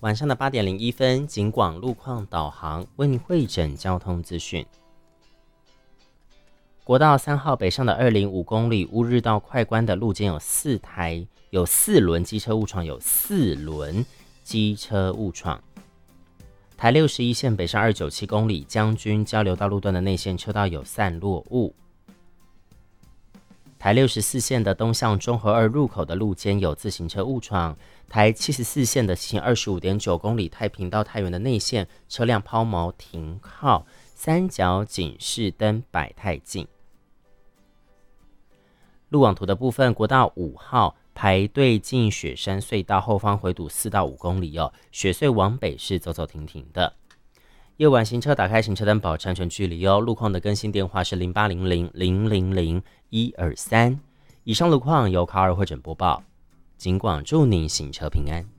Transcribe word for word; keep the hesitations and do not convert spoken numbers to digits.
晚上的八点零一分，警广路况导航为您汇整交通资讯。国道三号北上的二零五公里乌日到快关的路肩有四台有四轮机车误闯，有四轮机车误闯。台六十一线北上二九七公里将军交流道路段的内线车道有散落物。台六十四线的东向中和二入口的路肩有自行车误闯。台七十四线的行二十五点九公里太平到太原的内线车辆抛锚停靠，三角警示灯摆太近。路网图的部分，国道五号排队进雪山隧道后方回堵四到五公里哦，雪隧往北是走走停停的。夜晚行车打开行车灯，保持安全距离哦。路况的更新电话是零八零零零零零一二三。以上路况由卡尔会诊播报，警广祝您行车平安。